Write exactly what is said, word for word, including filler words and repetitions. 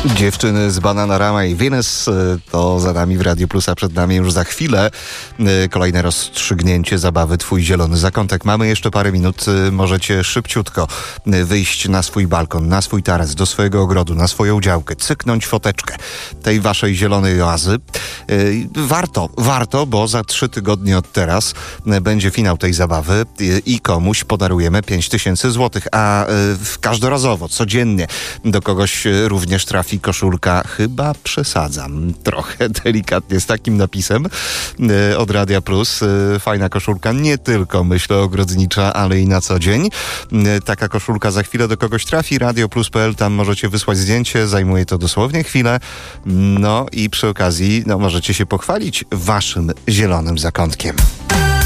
Dziewczyny z Bananarama i Venus to za nami w Radio Plus, a przed nami już za chwilę kolejne rozstrzygnięcie zabawy Twój zielony zakątek. Mamy jeszcze parę minut, możecie szybciutko wyjść na swój balkon, na swój taras, do swojego ogrodu, na swoją działkę, cyknąć foteczkę tej waszej zielonej oazy. Warto, warto, bo za trzy tygodnie od teraz będzie finał tej zabawy i komuś podarujemy pięć tysięcy złotych, a każdorazowo, codziennie do kogoś również trafi koszulka, chyba przesadzam trochę delikatnie z takim napisem od Radia Plus. Fajna koszulka, nie tylko myślę ogrodnicza, ale i na co dzień. Taka koszulka za chwilę do kogoś trafi. radio plus kropka p l, tam możecie wysłać zdjęcie, zajmuje to dosłownie chwilę. No i przy okazji no, możecie się pochwalić waszym zielonym zakątkiem.